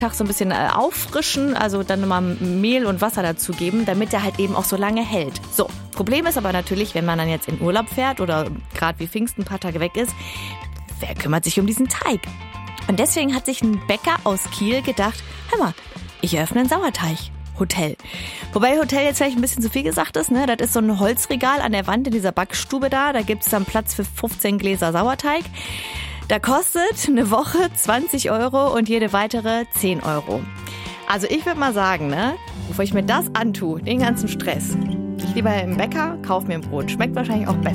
Tag so ein bisschen auffrischen, also dann nochmal Mehl und Wasser dazu geben, damit der halt eben auch so lange hält. So, Problem ist aber natürlich, wenn man dann jetzt in Urlaub fährt oder gerade wie Pfingsten ein paar Tage weg ist, wer kümmert sich um diesen Teig? Und deswegen hat sich ein Bäcker aus Kiel gedacht, hör mal, ich eröffne ein Sauerteig-Hotel. Wobei Hotel jetzt vielleicht ein bisschen zu viel gesagt ist, ne? Das ist so ein Holzregal an der Wand in dieser Backstube da gibt es dann Platz für 15 Gläser Sauerteig. Da kostet eine Woche 20 € und jede weitere 10 €. Also ich würde mal sagen, ne, bevor ich mir das antue, den ganzen Stress, gehe ich lieber im Bäcker, kaufe mir ein Brot. Schmeckt wahrscheinlich auch besser.